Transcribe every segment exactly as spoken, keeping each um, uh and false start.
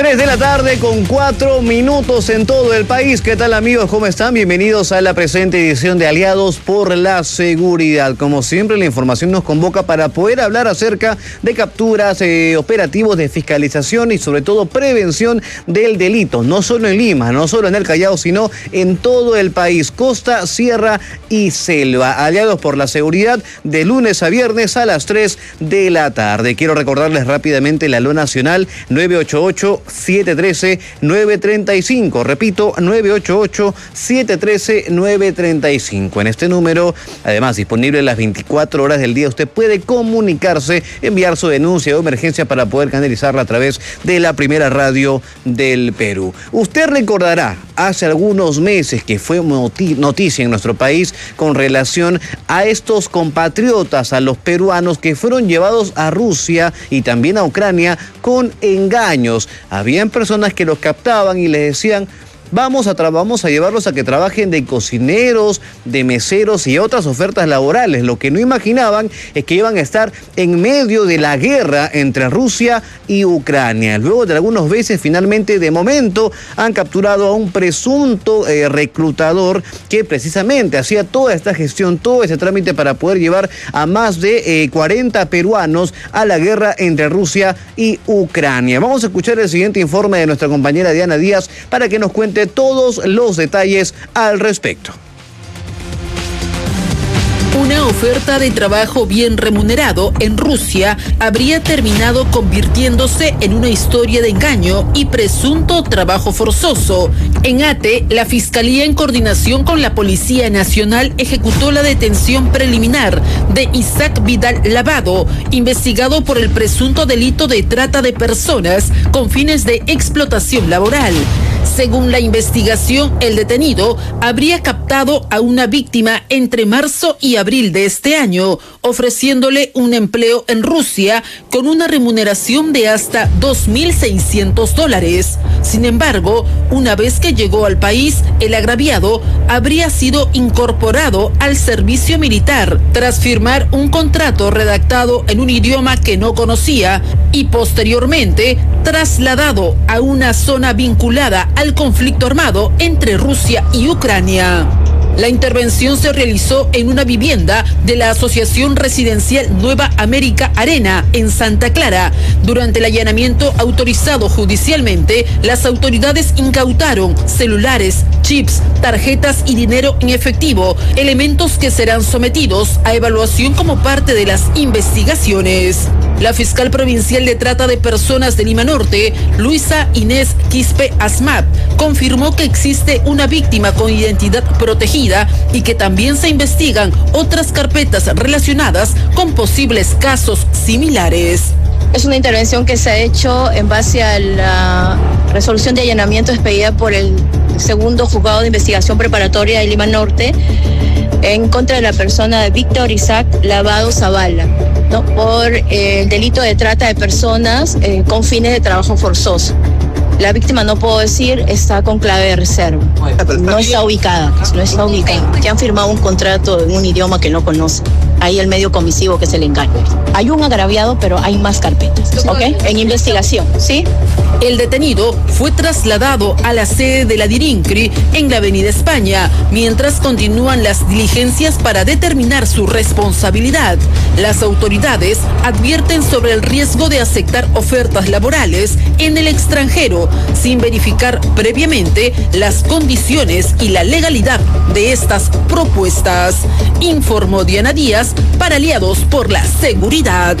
tres de la tarde con cuatro minutos en todo el país. ¿Qué tal, amigos? ¿Cómo están? Bienvenidos a la presente edición de Aliados por la Seguridad. Como siempre, la información nos convoca para poder hablar acerca de capturas, eh, operativos de fiscalización y sobre todo prevención del delito. No solo en Lima, no solo en el Callao, sino en todo el país. Costa, sierra y selva. Aliados por la Seguridad de lunes a viernes a las tres de la tarde. Quiero recordarles rápidamente la L O Nacional nueve ocho ocho, siete uno tres, nueve tres cinco. Repito, nueve ocho ocho, siete uno tres, nueve tres cinco. En este número, además, disponible las veinticuatro horas del día, usted puede comunicarse, enviar su denuncia o emergencia para poder canalizarla a través de la primera radio del Perú. Usted recordará hace algunos meses que fue noticia en nuestro país con relación a estos compatriotas, a los peruanos que fueron llevados a Rusia y también a Ucrania con engaños. Habían personas que los captaban y les decían: Vamos a, vamos a llevarlos a que trabajen de cocineros, de meseros y otras ofertas laborales. Lo que no imaginaban es que iban a estar en medio de la guerra entre Rusia y Ucrania. Luego de algunos meses, finalmente, de momento, han capturado a un presunto eh, reclutador que precisamente hacía toda esta gestión, todo ese trámite para poder llevar a más de eh, cuarenta peruanos a la guerra entre Rusia y Ucrania. Vamos a escuchar el siguiente informe de nuestra compañera Diana Díaz para que nos cuente todos los detalles al respecto. Una oferta de trabajo bien remunerado en Rusia habría terminado convirtiéndose en una historia de engaño y presunto trabajo forzoso. En Ate, la Fiscalía, en coordinación con la Policía Nacional, ejecutó la detención preliminar de Isaac Vidal Lavado, investigado por el presunto delito de trata de personas con fines de explotación laboral. Según la investigación, el detenido habría captado a una víctima entre marzo y abril de este año, ofreciéndole un empleo en Rusia con una remuneración de hasta dos mil seiscientos dólares. Sin embargo, una vez que llegó al país, el agraviado habría sido incorporado al servicio militar tras firmar un contrato redactado en un idioma que no conocía y posteriormente trasladado a una zona vinculada al conflicto armado entre Rusia y Ucrania. La intervención se realizó en una vivienda de la Asociación Residencial Nueva América Arena, en Santa Clara. Durante el allanamiento autorizado judicialmente, las autoridades incautaron celulares, chips, tarjetas y dinero en efectivo, elementos que serán sometidos a evaluación como parte de las investigaciones. La fiscal provincial de trata de personas de Lima Norte, Luisa Inés Quispe Asmat, confirmó que existe una víctima con identidad protegida y que también se investigan otras carpetas relacionadas con posibles casos similares. Es una intervención que se ha hecho en base a la resolución de allanamiento expedida por el segundo juzgado de investigación preparatoria de Lima Norte en contra de la persona de Víctor Isaac Lavado Zavala, ¿no? por eh, el delito de trata de personas eh, con fines de trabajo forzoso. La víctima, no puedo decir, está con clave de reserva. No está ubicada, pues, no está ubicada. Ya han firmado un contrato en un idioma que no conoce. Ahí el medio comisivo que es el engaño. Hay un agraviado, pero hay más carpetas, ¿ok? En investigación, ¿sí? El detenido fue trasladado a la sede de la DIRINCRI en la Avenida España, mientras continúan las diligencias para determinar su responsabilidad. Las autoridades advierten sobre el riesgo de aceptar ofertas laborales en el extranjero sin verificar previamente las condiciones y la legalidad de estas propuestas. Informó Diana Díaz para Aliados por la Seguridad.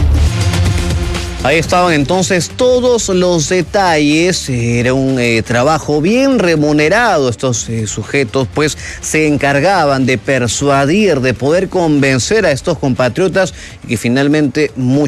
Ahí estaban entonces todos los detalles. Era un eh, trabajo bien remunerado. Estos eh, sujetos pues se encargaban de persuadir, de poder convencer a estos compatriotas y que finalmente muchos